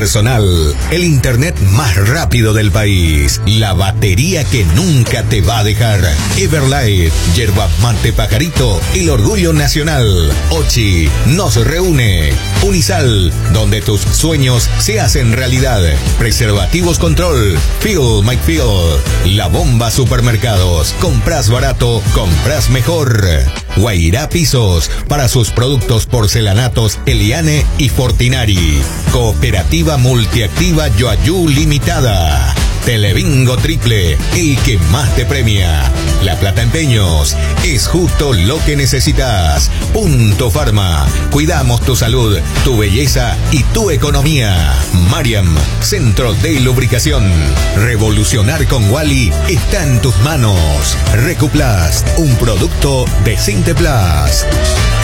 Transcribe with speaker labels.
Speaker 1: personal, el internet más rápido del país, la batería que nunca te va a dejar. Everlight, yerba mate pajarito, el orgullo nacional. Ochi nos reúne. Unisal, donde tus sueños se hacen realidad. Preservativos Control, Feel My Feel. La Bomba Supermercados, compras barato, compras mejor. Guairá Pisos, para sus productos porcelanatos Eliane y Fortinari. Cooperativa Multiactiva Yoayú Limitada. Telebingo Triple, el que más te premia. La Plata Empeños, es justo lo que necesitas. Punto Pharma, cuidamos tu salud, tu belleza y tu economía. Mariam, centro de lubricación. Revolucionar con Wally está en tus manos. Recuplast, un producto de Sinteplast.